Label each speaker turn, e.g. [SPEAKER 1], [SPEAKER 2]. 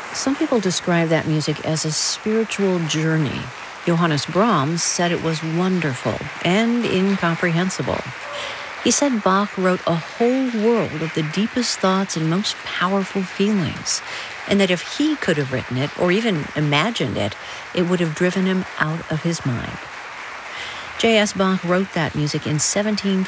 [SPEAKER 1] Some people describe that music as a spiritual journey. Johannes Brahms said it was wonderful and incomprehensible. He said Bach wrote a whole world of the deepest thoughts and most powerful feelings, and that if he could have written it, or even imagined it, it would have driven him out of his mind. J.S. Bach wrote that music in 17